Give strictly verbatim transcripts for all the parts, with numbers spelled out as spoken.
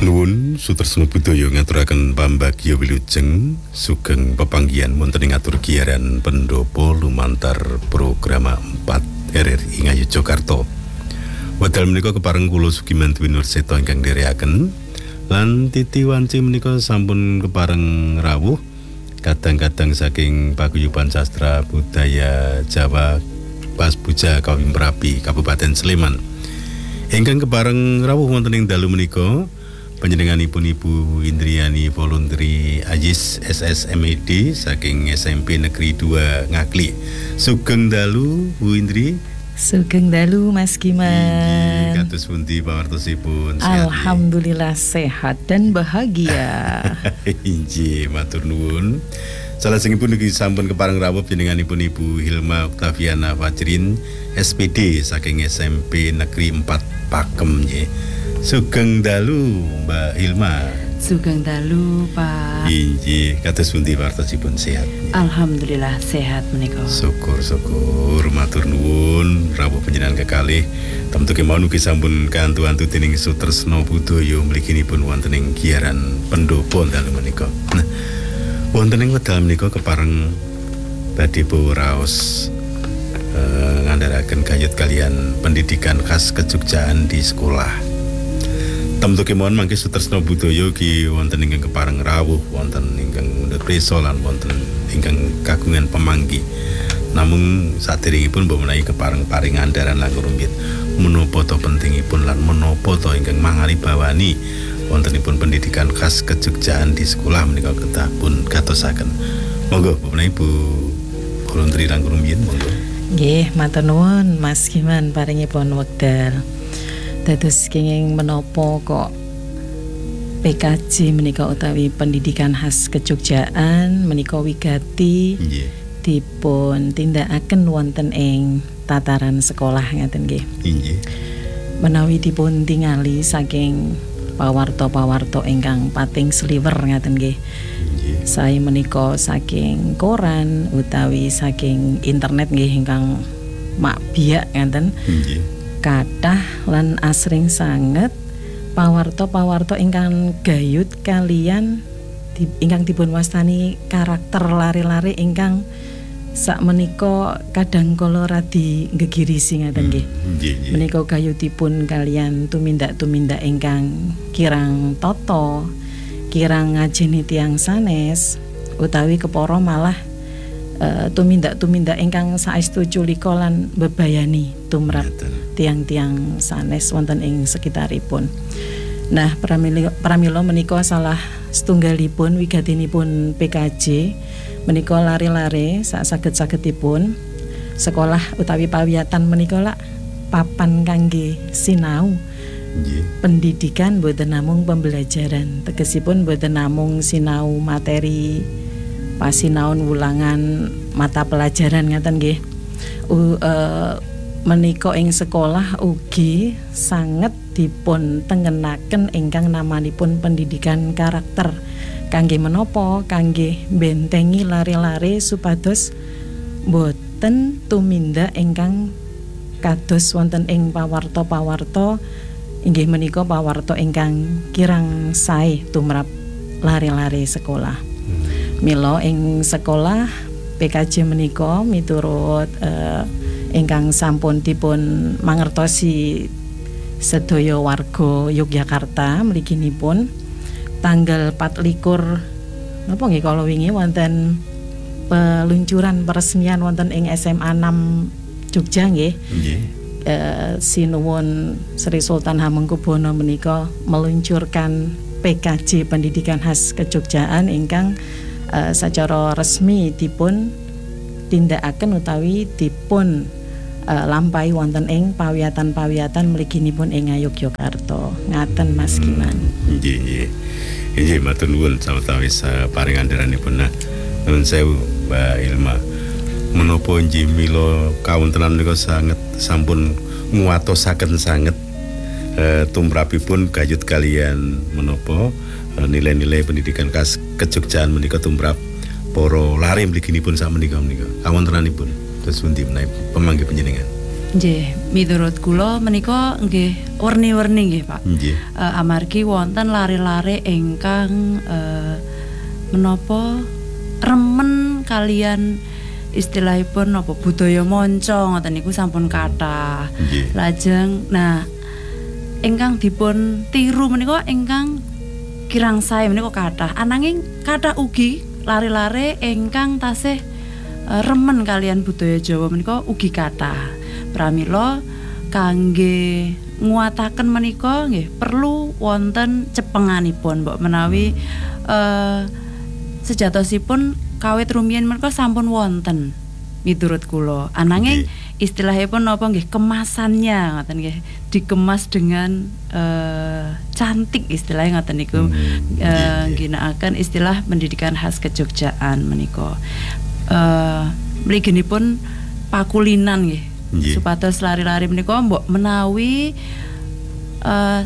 Nuwun Sutresna Budaya ngaturaken pambagya wilujeng sugeng pepanggihan wonten ing atur giaran pendopo lumantar program empat R R I Ngayogyakarta. Wedal menika kepareng kula Sugiman Dwi Nurseta ingkang nderekaken lan Titi Wanci menika sampun kepareng rawuh kadang-kadang saking Paguyuban Sastra Budaya Jawa Pasbuja Kawim Merapi Kabupaten Sleman. Ingkang kepareng rawuh wonten ing dalu menika panjenenganipun Ibu Indriani Voluntri Ajis S S M E D saking S M P Negeri dua Ngakli. Sugeng dalu Bu Indri. Sugeng dalu Mas Giman. Kados pundi pawartosipun? Alhamdulillah sehat dan bahagia. Injih, matur nuwun. Salajengipun niki sampun kepareng rawuh panjenenganipun Ibu Hilma Oktaviana Fajrin S P D saking S M P Negeri empat Pakem nggih. Sugeng dalu Mbak Hilma. Sugeng dalu Pak. Injih, kados pundi pawartosipun sehat? Alhamdulillah sehat menika. Syukur-syukur matur nuwun rawuh panjenengan kekalih. Tentu kemawon ugi sampun kantu-antu dening Sutresna Budaya mliginipun wonten ing giaran pendopo dalu menika. Nah, wonten ing wedal menika kepareng badhe raos uh, ngandharaken gayut kalian pendidikan khas kejugjaan di sekolah. Temtu kemawon mangke Sutresna Budaya ki wonten ingkang kepareng rawuh wonten ingkang mundhut prisa lan wonten ingkang kagungan pemanggi. Namung saderengipun mbok menawi kepareng paring andharan lan rumbit menapa ta pentingipun lan menapa ta ingkang mangaribawani wontenipun pendidikan khas kejugjaan di sekolah menika kedah pun gatosaken. Monggo mbok menawi Bu Voluntri lan rumbit monggo. Nggih, matur nuwun Mas Giman paringipun wekdal. Dados kenging menapa kok P K J menika utawi pendidikan khas kejugjaan menika wigati yeah. dipun tindakaken wonten ing tataran sekolah ngaten nggih. Yeah. Menawi dipun tingali saking pawarta-pawarta ingkang pating sliwer ngaten nggih. Yeah. Saya menika saking koran utawi saking internet nggih ingkang mak biak ngaten. Yeah. Kathah lan asring sanget pawarta-pawarta ingkang gayut kalian di, ingkang dipun wastani karakter lare-lare ingkang sakmenika kadang kala radi gegirisi ngaten nggih. Menika gayutipun kalian tumindak-tumindak ingkang kirang tata, kirang ngajeni tiyang sanes utawi kepara malah Uh, tumindak-tumindak ingkang saestu culika lan bebayani tumrap tiang-tiang sanes wonten ing sekitaripun. Nah, pramila pramila menika salah setunggalipun wigatinipun P K J menika lare-lare sak saged-sagedipun sekolah utawi pawiyatan menika lak papan kangge sinau. Yeah. Pendidikan boten namung pembelajaran, tegesipun boten namung sinau materi pasinaon wulangan mata pelajaran ngaten nggih. Uh, uh, menika ing sekolah ugi sanget dipun tengenaken ingkang namanipun pendidikan karakter. Kangge menapa? Kangge bentengi lare-lare supados boten tumindak ingkang kados wonten ing pawarta-pawarta inggih menika pawarta ingkang kirang sae tumrap lare-lare sekolah. Mila ing sekolah P K J menika miturut uh, ingkang sampun dipun mangertosi sedaya warga Yogyakarta mliginipun tanggal pat likur napa nggih kala wingi wonten peluncuran peresmian wonten ing S M A enam Jogja nggih. Nggih. Uh, Sinuwun Sri Sultan Hamengkubuwana menika meluncurkan P K J pendidikan khas kejugjaan ingkang Uh, secara resmi dipun tindakaken utawi dipun uh, lampahi wonten ing pawiyatan-pawiyatan mliginipun ing Yogyakarta. Ngaten Mas Giman. Nggih, nggih. Nggih, matur nuwun sawetawis paring andharanipun. Nah, nuwun sewu Mbak Hilma. Menapa nggih mila kawontenan menika sanget sampun nguatosaken sanget uh, tumrapipun gayut kalian menapa nilai-nilai pendidikan khas kejugjaan menika tumrap para lare mliginipun sak menika menika. Kawontenanipun terus pundi menawi pemanggi panjenengan. Nggih, miturut kula menika nggih werni-werni nggih, Pak. Nggih. Uh, amargi wonten lare-lare ingkang uh, menapa remen kalian istilahipun apa budaya monco ngoten niku sampun kathah. Nggih. Lajeng nah ingkang dipun tiru menika ingkang kirang sae menika kathah. Ananging kathah ugi lare-lare ingkang tasih uh, remen kalian budaya Jawa menika ugi kathah. Pramila kangge nguataken menika nggih perlu wonten cepenganipun mbok menawi uh, sejatosipun kawit rumiyin menika sampun wonten miturut kula. Ananging istilahipun napa nggih kemasannya ngoten nggih dikemas dengan uh, cantik istilahnya ngoten niku uh, ginakaken istilah pendidikan khas Kejogjaan menika. Uh, mliginipun pakulinan nggih. Yeah. Supados lari-lari menika mbok menawi uh,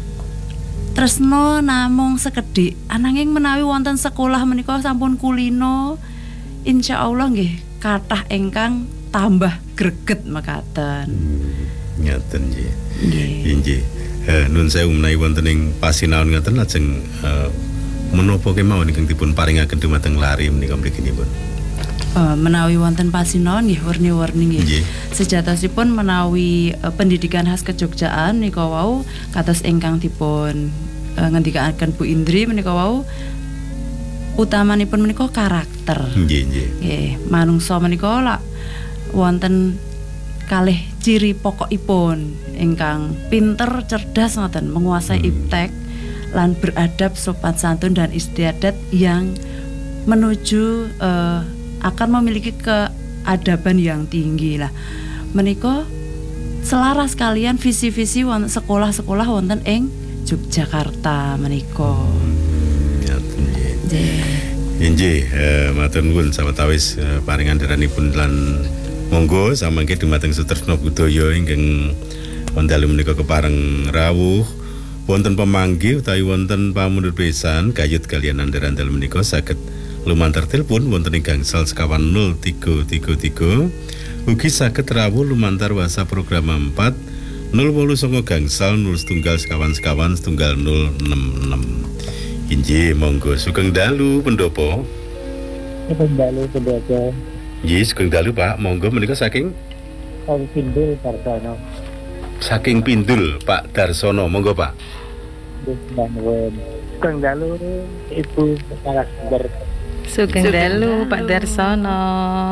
tresno namung sekedhik ananging menawi wonten sekolah menika sampun kulino insyaallah nggih kathah ingkang tambah greget mekaten. Hmm, ngaten nggih. Nggih. Nggih. Eh nun sewu menawi wonten ing pasinaon ngaten lajeng uh, menapa kemawon ingkang dipun paringaken dumateng lari menika mliginipun. Uh, menawi wonten pasinaon nggih warni-warni nggih. Sejatosipun menawi uh, pendidikan khas Kejogjaan menika wau kados ingkang dipun uh, ngendikaken Bu Indri menika wau utamanipun menika karakter. Nggih, nggih. Nggih, manungsa menika lak wonten kalih ciri pokokipun ingkang pinter, cerdas ngoten, menguasai hmm. iptek lan beradab, sopan santun dan istiadat yang menuju uh, akan memiliki keadaban yang tinggi lah. Menika selaras kalian visi-visi wonten sekolah-sekolah wonten ing Yogyakarta menika. Nggih. Nggih, matur nuwun sawetawis paringan daranipun lan monggo samangke dumateng Sutresna Budaya ingkang wonten menika kepareng rawuh wonten pamanggih utawi wonten pamundhut pisan kayut kalian andharan dalem menika saged lumantar telepon wonten ing gangsal sekawan nol tiga tiga tiga ugi saged rawuh lumantar WhatsApp program empat nol wolu songo gangsal nol setunggal sekawan sekawan setunggal nol enam enam. Inji monggo sugeng dalu pendopo. Sugeng dalu pendopo. Nggih sugeng dalu Pak, monggo menika saking Saking Pindul Darsono. Saking Pindul Pak Darsono, monggo Pak. Sugeng dalu Ibu Kepala Sumber. Sugeng dalu Pak Darsono.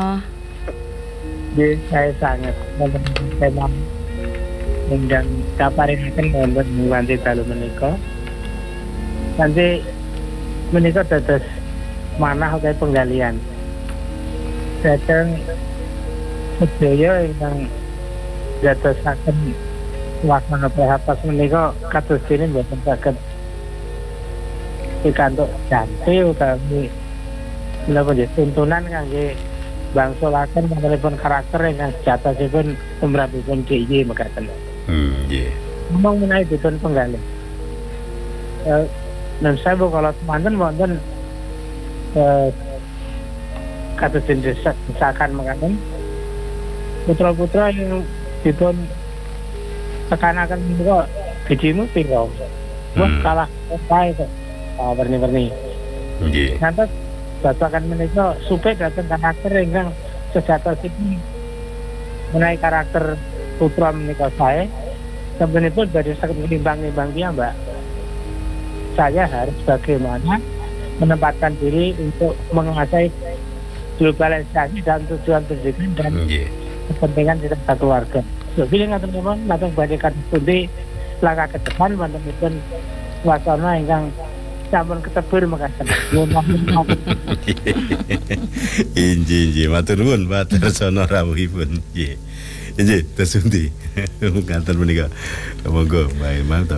Jadi saya sangat memang undang kaparingaken wonten nganti dalu menika. Nanti menika dados manah utawi penggalian. Dateng sedaya ingkang dadosaken wasana P H P menika kados dene mboten saged pikantuk janti utawi menapa nggih tuntunan kangge bangsulaken wontenipun karakter ingkang sejatosipun tumrapipun D I Y mekaten. Hmm, nggih. Ngomong menawi dipun penggalih. Eh dan saya kalau semanten wonten eh kados desakan mekaten putra-putra yang dipun tekanaken menika gajimu piro. Wah kalah kae kok. Ah werni-werni. Nggih. Nanti babakan menika supaya dateng karakter ingkang sejatosipun menawi karakter putra menika sae sabenipun badhe saged nimbang-nimbang piyambak. Saya harus bagaimana menempatkan diri untuk menguasai globalisasi dan tujuan pendidikan dan yeah. kepentingan kita satu keluarga. So, pilih ngaten teman, ngaten bandingkan studi langkah ke depan, wontenipun wasana ingkang sampun ketebur mekaten. Inji inji matur nuwun Pak Darsono rawuhipun. Nggih. Nggih, tersundi. Ngaten menika. Monggo, Mbak Imam.